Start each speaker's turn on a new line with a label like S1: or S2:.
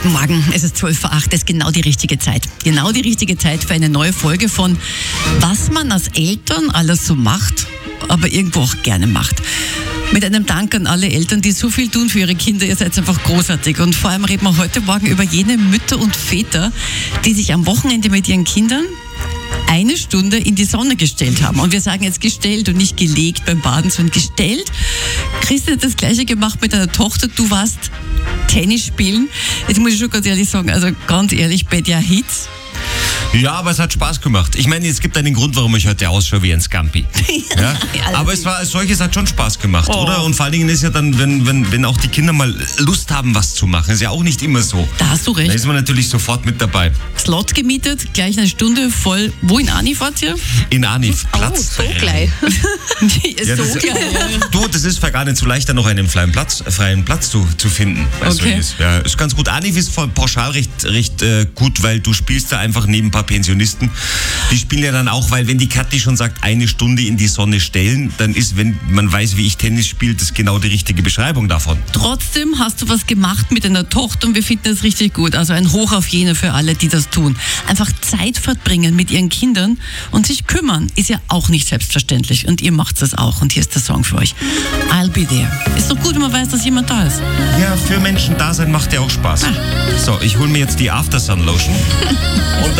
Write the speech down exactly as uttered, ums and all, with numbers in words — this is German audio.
S1: Guten Morgen, es ist zwölf vor acht, das ist genau die richtige Zeit. Genau die richtige Zeit für eine neue Folge von Was man als Eltern alles so macht, aber irgendwo auch gerne macht. Mit einem Dank an alle Eltern, die so viel tun für ihre Kinder. Ihr seid einfach großartig. Und vor allem reden wir heute Morgen über jene Mütter und Väter, die sich am Wochenende mit ihren Kindern eine Stunde in die Sonne gestellt haben. Und wir sagen jetzt gestellt und nicht gelegt beim Baden, sondern gestellt. Christian hat das Gleiche gemacht mit deiner Tochter. Du warst Tennis spielen. Jetzt muss ich schon ganz ehrlich sagen, also ganz ehrlich, bei der Hitze.
S2: Ja, aber es hat Spaß gemacht. Ich meine, es gibt einen Grund, warum ich heute ausschaue wie ein Scampi. Ja? Aber es war als solches hat schon Spaß gemacht, oh. oder? Und vor allen Dingen ist ja dann, wenn, wenn, wenn auch die Kinder mal Lust haben, was zu machen, ist ja auch nicht immer so.
S1: Da hast du recht.
S2: Da ist man natürlich sofort mit dabei.
S1: Slot gemietet, gleich eine Stunde voll. Wo in Anif wart ihr?
S2: In Anif, Platz.
S3: Oh, so gleich.
S2: ja,
S1: so
S2: das,
S1: gleich.
S2: Du, das ist gar nicht so leicht, da noch einen freien Platz, freien Platz zu, zu finden.
S1: Okay.
S2: Ist. Ja, ist ganz gut. Anif ist pauschal recht, recht äh, gut, weil du spielst da einfach neben ein paar Pensionisten. Die spielen ja dann auch, weil wenn die Kathi schon sagt, eine Stunde in die Sonne stellen, dann ist, wenn man weiß, wie ich Tennis spiele, das genau die richtige Beschreibung davon.
S1: Trotzdem hast du was gemacht mit deiner Tochter und wir finden das richtig gut. Also ein Hoch auf jene für alle, die das tun. Einfach Zeit verbringen mit ihren Kindern und sich kümmern, ist ja auch nicht selbstverständlich. Und ihr macht das auch. Und hier ist der Song für euch. I'll be there. Ist doch gut, wenn man weiß, dass jemand da ist.
S2: Ja, für Menschen da sein macht ja auch Spaß. Ah. So, ich hole mir jetzt die After Sun Lotion und